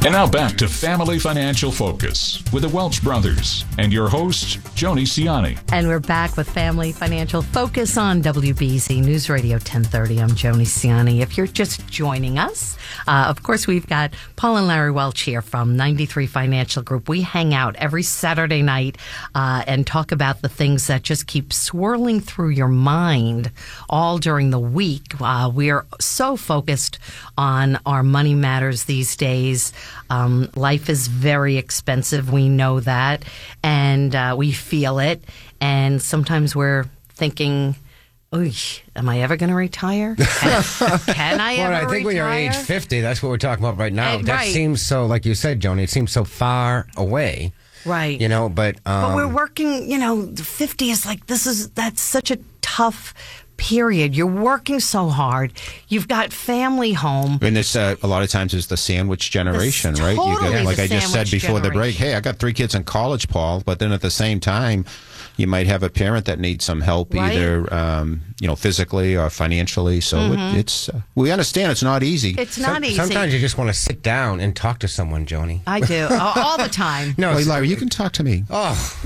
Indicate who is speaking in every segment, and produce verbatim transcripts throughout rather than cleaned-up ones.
Speaker 1: And now back to Family Financial Focus with the Welch Brothers and your host, Joni Ciani.
Speaker 2: And we're back with Family Financial Focus on W B Z News Radio ten thirty. I'm Joni Ciani. If you're just joining us, uh, of course, we've got Paul and Larry Welch here from ninety-three Financial Group. We hang out every Saturday night uh, and talk about the things that just keep swirling through your mind all during the week. Uh, we are so focused on our money matters these days. Um, life is very expensive. We know that, and uh, we feel it. And sometimes we're thinking, "Oy, am I ever going to retire? Can, can I
Speaker 3: well,
Speaker 2: ever retire?"
Speaker 3: I think when you're age fifty, that's what we're talking about right now.
Speaker 2: And,
Speaker 3: that
Speaker 2: right.
Speaker 3: seems so, like you said, Joni, it seems so far away.
Speaker 2: Right.
Speaker 3: You know, but... Um,
Speaker 2: but we're working, you know, fifty is like, this is, that's such a tough period. You're working so hard. You've got family home.
Speaker 4: And it's uh, a lot of times it's the sandwich generation,
Speaker 2: It's
Speaker 4: right?
Speaker 2: totally
Speaker 4: you get, like
Speaker 2: the
Speaker 4: I just said
Speaker 2: sandwich
Speaker 4: before the break,
Speaker 2: generation.
Speaker 4: hey, I got three kids in college, Paul, but then at the same time, you might have a parent that needs some help,
Speaker 2: Right.
Speaker 4: either um, you know, physically or financially. So
Speaker 2: Mm-hmm.
Speaker 4: it, it's uh, we understand it's not easy.
Speaker 2: It's not
Speaker 3: some-
Speaker 2: easy.
Speaker 3: Sometimes you just want to sit down and talk to someone, Joni.
Speaker 2: I do. all, all the time.
Speaker 3: No,
Speaker 4: Hey,
Speaker 3: it's-
Speaker 4: Larry, you can talk to me.
Speaker 3: Oh.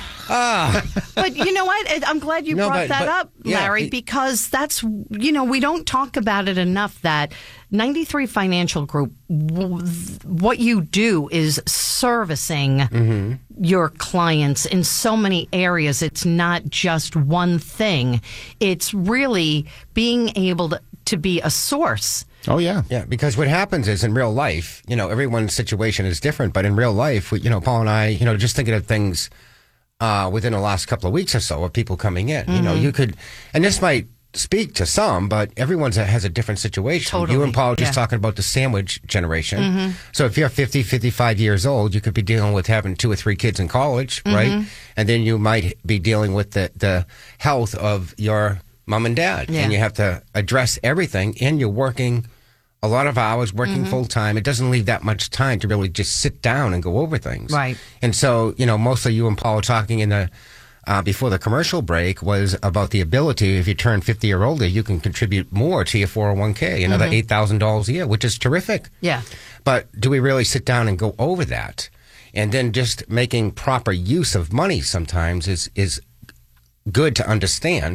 Speaker 3: Ah.
Speaker 2: But you know what? I'm glad you
Speaker 3: No,
Speaker 2: brought
Speaker 3: but-
Speaker 2: that
Speaker 3: but-
Speaker 2: up,
Speaker 3: yeah,
Speaker 2: Larry,
Speaker 3: it-
Speaker 2: because that's, you know, we don't talk about it enough that ninety-three Financial Group, w- what you do is servicing
Speaker 3: Mm-hmm.
Speaker 2: your clients in so many areas. It's not just one thing. It's really being able to, to be a source.
Speaker 4: Oh, yeah.
Speaker 3: Yeah, because what happens is in real life, you know, everyone's situation is different, but in real life, we, you know, Paul and I, you know, just thinking of things uh, within the last couple of weeks or so of people coming in, you know, you could, and this might speak to some, but everyone's a, has a different situation.
Speaker 2: Totally,
Speaker 3: You and Paul are just
Speaker 2: yeah.
Speaker 3: talking about the sandwich generation. So if you're fifty, fifty-five years old, you could be dealing with having two or three kids in college, right? And then you might be dealing with the, the health of your mom and dad.
Speaker 2: Yeah.
Speaker 3: And you have to address everything, and you're working a lot of hours, working full time. It doesn't leave that much time to really just sit down and go over things.
Speaker 2: Right.
Speaker 3: And so, you know, mostly you and Paul were talking in the uh, before the commercial break was about the ability, if you turn fifty or older, you can contribute more to your four oh one k, another eight thousand dollars a year, which is terrific.
Speaker 2: Yeah.
Speaker 3: But do we really sit down and go over that? And then just making proper use of money sometimes is is good to understand.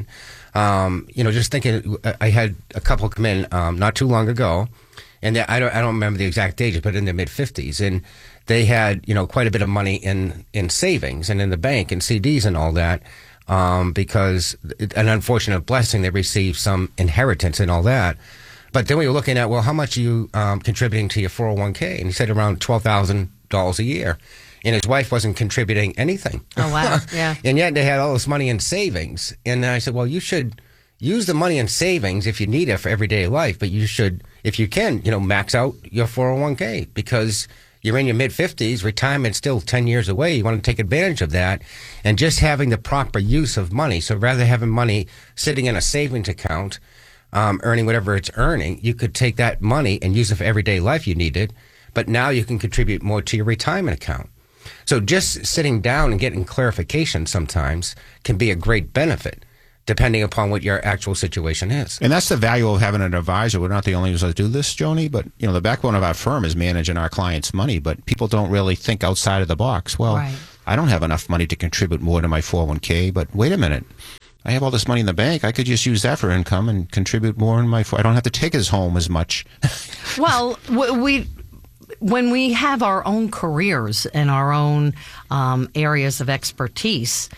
Speaker 3: Um, you know, just thinking, I had a couple come in um, not too long ago, and they, I don't I don't remember the exact ages, but in their mid fifties, and they had, you know, quite a bit of money in in savings and in the bank and C Ds and all that. Um, because it, an unfortunate blessing, they received some inheritance and all that. But then we were looking at, well, how much are you um, contributing to your four oh one k? And he said around twelve thousand dollars a year. And his wife wasn't contributing anything.
Speaker 2: Oh, wow. Yeah.
Speaker 3: And yet they had all this money in savings. And I said, well, you should use the money in savings if you need it for everyday life. But you should, if you can, you know, max out your four oh one k because you're in your mid-fifties, retirement's still ten years away. You want to take advantage of that. And just having the proper use of money. So rather than having money sitting in a savings account, um, earning whatever it's earning, you could take that money and use it for everyday life you need it. But now you can contribute more to your retirement account. So just sitting down and getting clarification sometimes can be a great benefit, depending upon what your actual situation is.
Speaker 4: And that's the value of having an advisor. We're not the only ones that do this, Joni, but you know, the backbone of our firm is managing our clients' money, but people don't really think outside of the box. Well,
Speaker 2: Right.
Speaker 4: I don't have enough money to contribute more to my four oh one k, but wait a minute. I have all this money in the bank. I could just use that for income and contribute more in my I don't have to take his home as much.
Speaker 2: Well, w- we when we have our own careers and our own um, areas of expertise,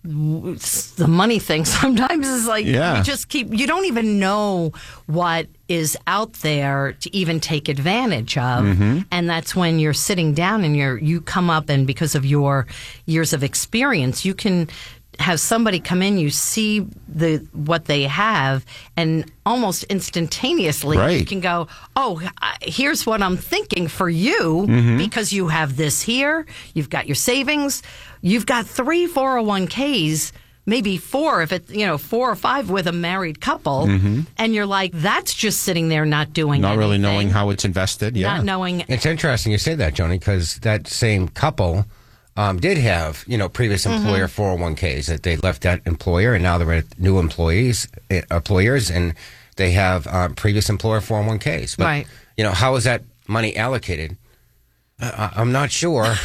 Speaker 2: w- the money thing sometimes is like
Speaker 4: Yeah.
Speaker 2: you just keep you don't even know what is out there to even take advantage of, and that's when you're sitting down and you're you come up, and because of your years of experience, you can have somebody come in, you see the what they have, and almost instantaneously you
Speaker 4: Right.
Speaker 2: can go, oh, I- here's what I'm thinking for you, because you have this here, you've got your savings, you've got three four oh one k's, maybe four if it, you know, four or five with a married couple, and you're like, that's just sitting there not doing
Speaker 4: Not really
Speaker 2: anything,
Speaker 4: knowing how it's invested. Yeah.
Speaker 2: not knowing.
Speaker 3: It's interesting you say that, Joni, because that same couple um, did have, you know, previous employer four oh one k's that they left that employer, and now they're at new employees, eh, employers, and they have um, previous employer four oh one k's. But,
Speaker 2: Right.
Speaker 3: you know, how is that money allocated? I, I'm not sure.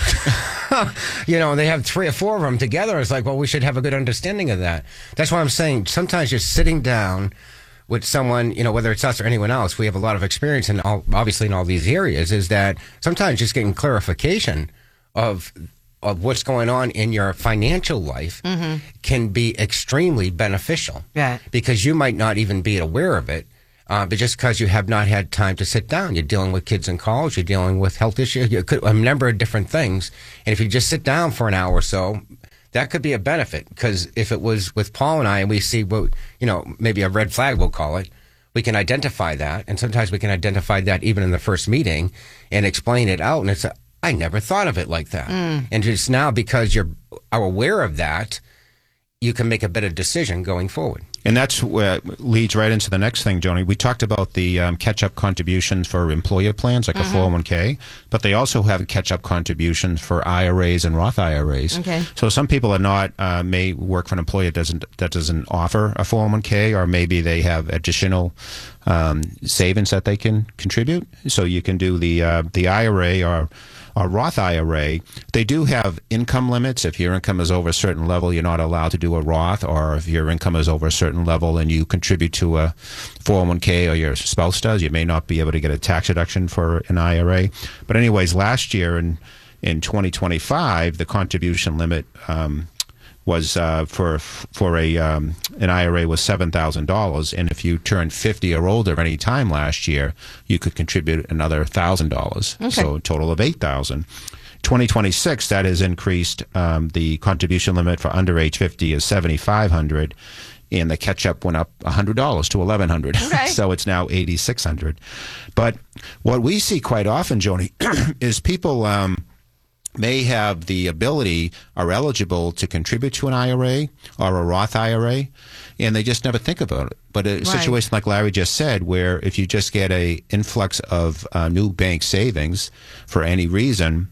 Speaker 3: You know, they have three or four of them together. It's like, well, we should have a good understanding of that. That's why I'm saying sometimes just sitting down with someone, you know, whether it's us or anyone else, we have a lot of experience in all, obviously in all these areas, is that sometimes just getting clarification of of what's going on in your financial life mm-hmm. can be extremely beneficial.
Speaker 2: Yeah.
Speaker 3: Because you might not even be aware of it. Uh, but just because you have not had time to sit down, you're dealing with kids in college, you're dealing with health issues, you could, a number of different things. And if you just sit down for an hour or so, that could be a benefit. Because if it was with Paul and I, and we see what, you know, maybe a red flag, we'll call it, we can identify that. And sometimes we can identify that even in the first meeting and explain it out. And it's, a, I never thought of it like that. Mm. And just now, because you're are aware of that, you can make a better decision going forward.
Speaker 4: And that's what leads right into the next thing, Joni. We talked about the um, catch-up contributions for employer plans, like mm-hmm. a four oh one k, but they also have catch-up contributions for I R As and Roth I R As.
Speaker 2: Okay.
Speaker 4: So some people are not, uh, may work for an employer that doesn't, that doesn't offer a four oh one k, or maybe they have additional um, savings that they can contribute. So you can do the uh, the I R A or a Roth I R A. They do have income limits. If your income is over a certain level, you're not allowed to do a Roth, or if your income is over a certain level and you contribute to a four oh one k or your spouse does, you may not be able to get a tax deduction for an I R A. But anyways, last year in, in twenty twenty-five, the contribution limit um, was uh, for for a um, an I R A was seven thousand dollars, and if you turned fifty or older any time last year, you could contribute another one thousand dollars.
Speaker 2: Okay.
Speaker 4: So a total of eight thousand dollars. twenty twenty-six, that has increased. Um, the contribution limit for under age fifty is seventy-five hundred dollars, and the catch-up went up one hundred dollars to eleven hundred dollars.
Speaker 2: Okay.
Speaker 4: So it's now eighty-six hundred dollars. But what we see quite often, Joni, is people um, may have the ability, are eligible to contribute to an I R A or a Roth I R A, and they just never think about it. But a right. situation like Larry just said, where if you just get a influx of uh, new bank savings for any reason,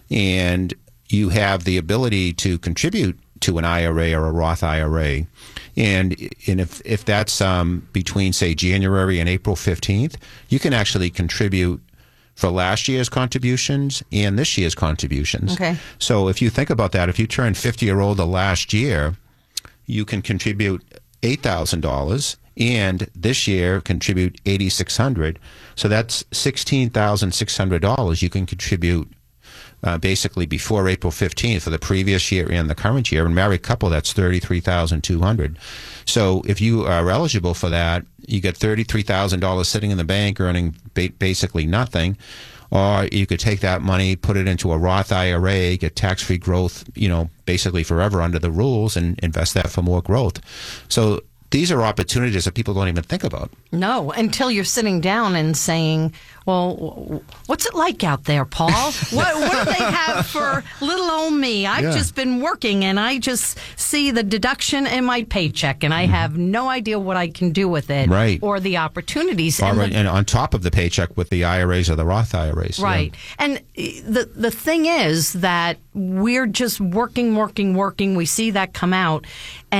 Speaker 4: and you have the ability to contribute to an I R A or a Roth I R A, and and if if that's um, between, say, January and April fifteenth, you can actually contribute for last year's contributions and this year's contributions.
Speaker 2: Okay.
Speaker 4: So if you think about that, if you turn fifty or older last year, you can contribute eight thousand dollars, and this year contribute eighty-six hundred dollars. So that's sixteen thousand six hundred dollars you can contribute uh, basically before April fifteenth for the previous year and the current year. And married couple, that's thirty-three thousand two hundred dollars. So if you are eligible for that, you get thirty-three thousand dollars sitting in the bank earning ba- basically nothing. Or you could take that money, put it into a Roth I R A, get tax-free growth, you know, basically forever under the rules, and invest that for more growth. So these are opportunities that people don't even think about.
Speaker 2: No, until you're sitting down and saying, well, what's it like out there, Paul? what, what do they have for little old me? I've
Speaker 4: Yeah.
Speaker 2: just been working, and I just see the deduction in my paycheck, and I mm-hmm. have no idea what I can do with it,
Speaker 4: right.
Speaker 2: or the opportunities.
Speaker 4: Or,
Speaker 2: and,
Speaker 4: and,
Speaker 2: the,
Speaker 4: and on top of the paycheck with the I R As or the Roth I R As.
Speaker 2: right.
Speaker 4: Yeah.
Speaker 2: And the, the thing is that we're just working, working, working. We see that come out,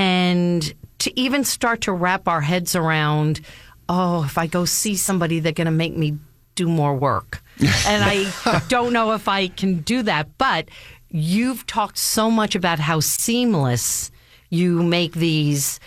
Speaker 2: and to even start to wrap our heads around, oh, if I go see somebody, they're going to make me do more work. And I don't know if I can do that. But you've talked so much about how seamless you make these